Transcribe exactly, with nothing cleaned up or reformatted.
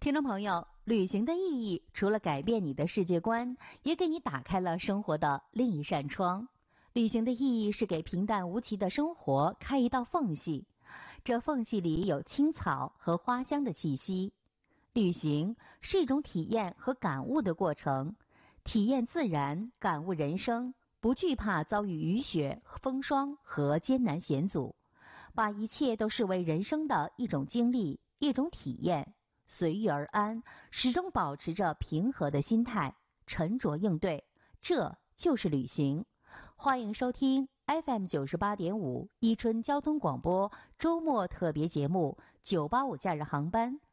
听众朋友，旅行的意义除了改变你的世界观，也给你打开了生活的另一扇窗。旅行的意义是给平淡无奇的生活开一道缝隙，这缝隙里有青草和花香的气息。旅行是一种体验和感悟的过程，体验自然，感悟人生，不惧怕遭遇雨雪、风霜和艰难险阻，把一切都视为人生的一种经历，一种体验。随遇而安，始终保持着平和的心态，沉着应对，这就是旅行。欢迎收听 F M 九十八点五 伊春交通广播周末特别节目九八五假日航班，